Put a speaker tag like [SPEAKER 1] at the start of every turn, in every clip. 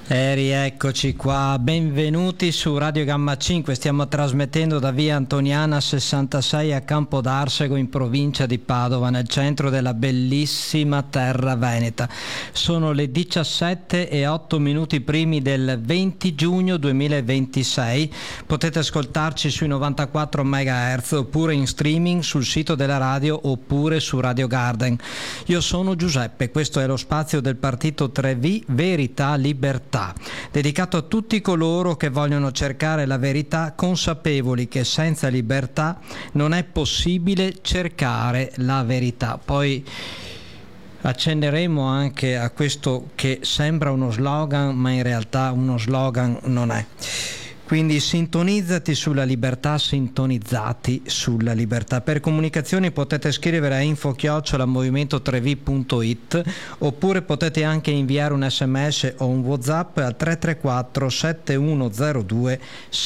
[SPEAKER 1] Rieccoci qua, benvenuti su Radio Gamma 5, stiamo trasmettendo da via Antoniana 66 a Campo d'Arsego in provincia di Padova, nel centro della bellissima terra veneta. Sono le 17:08 primi del 20 giugno 2026, potete ascoltarci sui 94 MHz oppure in streaming sul sito della radio oppure su Radio Garden. Io sono Giuseppe, questo è lo spazio del partito 3V Verità Libertà, dedicato a tutti coloro che vogliono cercare la verità, consapevoli che senza libertà non è possibile cercare la verità. Poi accenneremo anche a questo che sembra uno slogan, ma in realtà uno slogan non è. Quindi sintonizzati sulla libertà, sintonizzati sulla libertà. Per comunicazioni potete scrivere a info@movimento3v.it oppure potete anche inviare un sms o un WhatsApp al 334 7102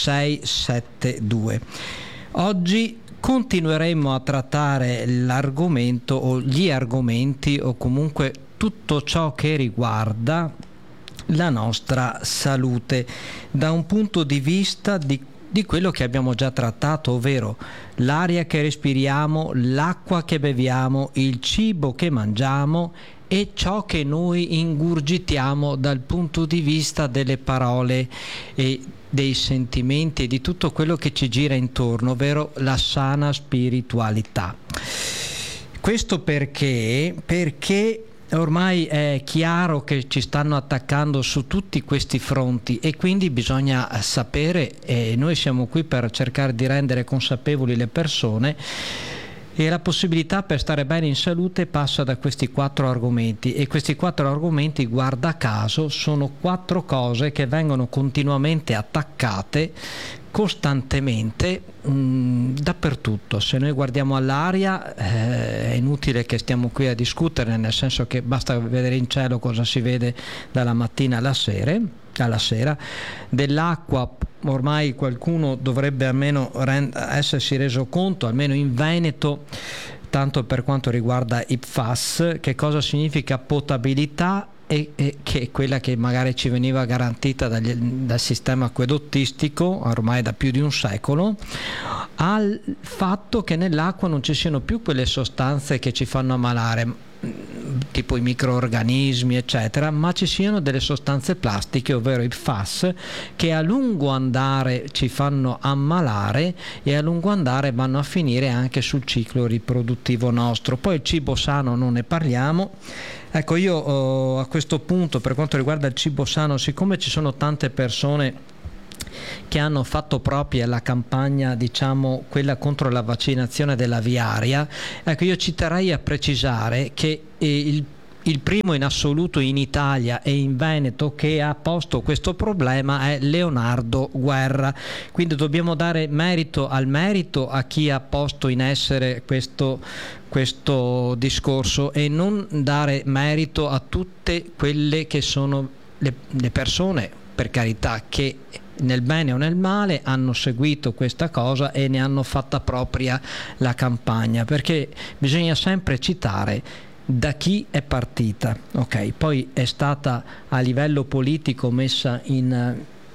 [SPEAKER 1] 672. Oggi continueremo a trattare l'argomento o gli argomenti o comunque tutto ciò che riguarda la nostra salute da un punto di vista di quello che abbiamo già trattato, ovvero l'aria che respiriamo, l'acqua che beviamo, il cibo che mangiamo e ciò che noi ingurgitiamo dal punto di vista delle parole e dei sentimenti e di tutto quello che ci gira intorno, ovvero la sana spiritualità. Questo perché ormai è chiaro che ci stanno attaccando su tutti questi fronti e quindi bisogna sapere, e noi siamo qui per cercare di rendere consapevoli le persone, e la possibilità per stare bene in salute passa da questi 4 argomenti, e questi 4 argomenti, guarda caso, sono 4 cose che vengono continuamente attaccate costantemente dappertutto. Se noi guardiamo all'aria è inutile che stiamo qui a discutere, nel senso che basta vedere in cielo cosa si vede dalla mattina alla sera. Dell'acqua ormai qualcuno dovrebbe almeno essersi reso conto, almeno in Veneto, tanto per quanto riguarda i PFAS, che cosa significa potabilità e che è quella che magari ci veniva garantita dal sistema acquedottistico ormai da più di un secolo, al fatto che nell'acqua non ci siano più quelle sostanze che ci fanno ammalare, tipo i microorganismi eccetera, ma ci siano delle sostanze plastiche, ovvero i PFAS, che a lungo andare ci fanno ammalare e a lungo andare vanno a finire anche sul ciclo riproduttivo nostro. Poi il cibo sano non ne parliamo. Ecco, io a questo punto, per quanto riguarda il cibo sano, siccome ci sono tante persone che hanno fatto propria la campagna, diciamo quella contro la vaccinazione della viaria, ecco, io ci terrei a precisare che il primo in assoluto in Italia e in Veneto che ha posto questo problema è Leonardo Guerra, quindi dobbiamo dare merito al merito a chi ha posto in essere questo discorso e non dare merito a tutte quelle che sono le persone, per carità, che nel bene o nel male hanno seguito questa cosa e ne hanno fatta propria la campagna, perché bisogna sempre citare da chi è partita. Ok, poi è stata a livello politico messa in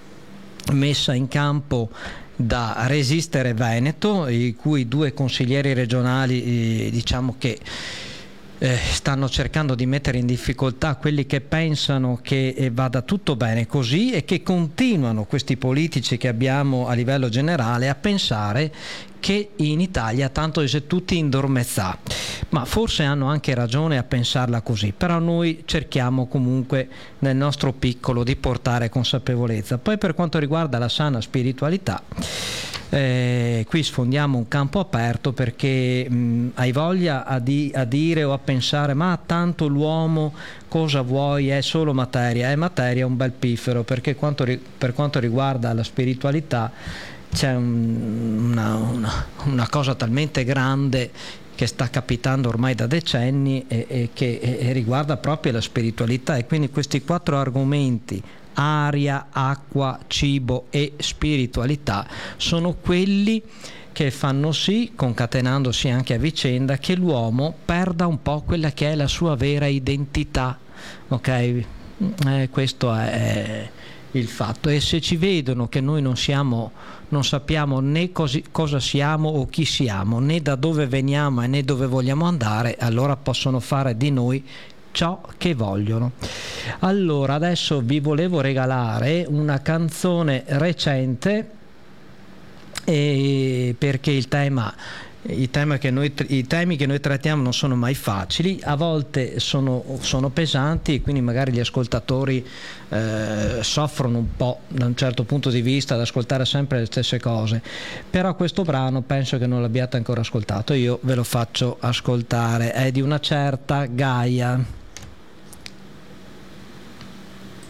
[SPEAKER 1] campo da Resistere Veneto, i cui 2 consiglieri regionali diciamo che stanno cercando di mettere in difficoltà quelli che pensano che vada tutto bene così, e che continuano questi politici che abbiamo a livello generale a pensare che in Italia tanto è tutti in dormezzà, ma forse hanno anche ragione a pensarla così, però noi cerchiamo comunque nel nostro piccolo di portare consapevolezza. Poi per quanto riguarda la sana spiritualità, qui sfondiamo un campo aperto, perché hai voglia a dire o a pensare ma tanto l'uomo cosa vuoi, è solo materia, è materia un bel piffero, perché per quanto riguarda la spiritualità c'è una cosa talmente grande che sta capitando ormai da decenni e che riguarda proprio la spiritualità, e quindi questi 4 argomenti, aria, acqua, cibo e spiritualità, sono quelli che fanno sì, concatenandosi anche a vicenda, che l'uomo perda un po' quella che è la sua vera identità. Ok? Questo è il fatto, e se ci vedono che noi non sappiamo né cosa siamo o chi siamo, né da dove veniamo e né dove vogliamo andare, allora possono fare di noi ciò che vogliono. Allora, adesso vi volevo regalare una canzone recente, perché i temi che noi trattiamo non sono mai facili, a volte sono pesanti, e quindi magari gli ascoltatori soffrono un po' da un certo punto di vista ad ascoltare sempre le stesse cose, però questo brano penso che non l'abbiate ancora ascoltato, io ve lo faccio ascoltare, è di una certa Gaia.